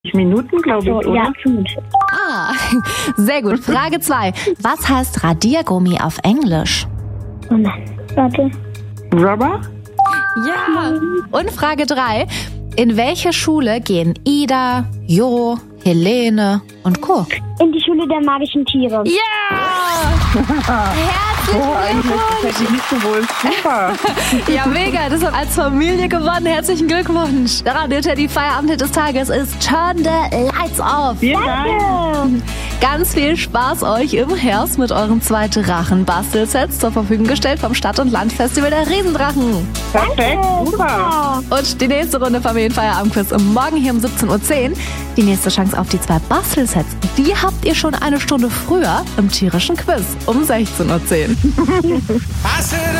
Minuten, glaube ich, oder? Ja, 45. Sehr gut. Frage 2. Was heißt Radiergummi auf Englisch? Oh nein, warte. Rubber? Ja. Und Frage 3. In welche Schule gehen Ida, Jo, Helene und Co.? In die Schule der magischen Tiere. Ja! Eigentlich hätte ich nicht gewusst. Super. Ja, mega. Das habt als Familie gewonnen. Herzlichen Glückwunsch. Der Radio Teddy Feierabend des Tages ist Turn the Lights Off. Vielen Dank. Ganz viel Spaß euch im Herbst mit euren 2 Drachen-Bastelsets zur Verfügung gestellt vom Stadt- und Landfestival der Riesendrachen. Perfekt, super. Und die nächste Runde Familienfeierabendquiz morgen hier um 17:10 Uhr. Die nächste Chance auf die 2 Bastelsets, die habt ihr schon eine Stunde früher im tierischen Quiz um 16:10 Uhr.